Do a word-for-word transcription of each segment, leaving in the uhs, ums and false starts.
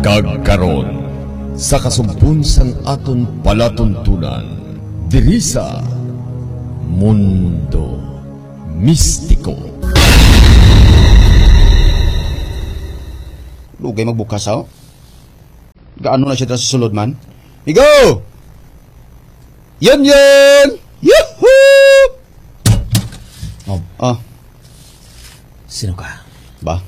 Kagkaron sa kasumpon sang aton palatuntunan diri sa Mundo Mistiko. Lugay magbukas ha? Gaano na siya sa sulod man? Migo! Yan yan! Yahoo! Oh, Ah, sino ka? ba?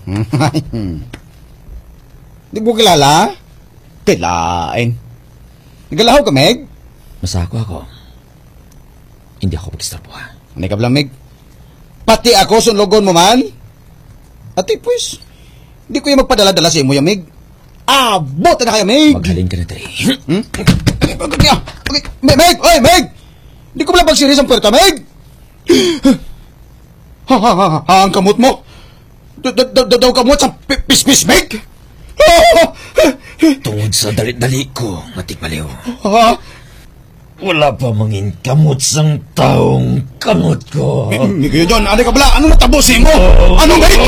Di mo kilala? Kilain. Nagalahaw ka, Meg? Masako ako. Hindi ako pag-istorbo ha. Ano ka lang, Meg? Pati ako sunlogon mo man? Ati, pues, hindi ko yung magpadala-dala sa imo yung Meg. Abot na kayo, Meg! Maghalin ka na tayo. Hmm? Okay, okay, okay. Meg, Meg! Oy, Meg! Hindi ko pala pagsiris ang puwerta, Meg! Ha, ha, ha, ha, ang kamot mo! Daw kamot sa pispis, Meg! Tungod sa dali-dali ko, matikmaliw. Ha? Wala pa mangin kamot sang taong kamot ko. Miguel John, ano ka bala? Ano natabusin mo? Ano, Meg?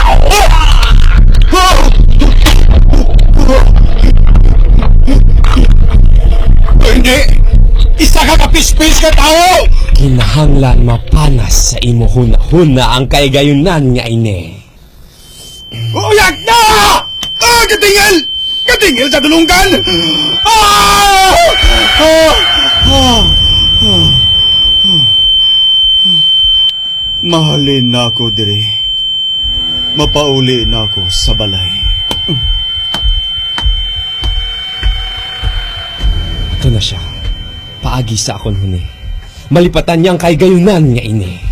Hindi! Isa ka kapispis ka tao! Kinahanglan mapanas sa imo huna-huna ang kaigayunan nga ine. Uyak na! Ah, katingil! Katingil sa dulunggan! Ah! Ah! Ah! Ah! Mahalin na ako, dire. Mapauli na ako sa balay. Ito na siya. Paagi sa akon huni. Malipatan niyang kaigayunan nga ine.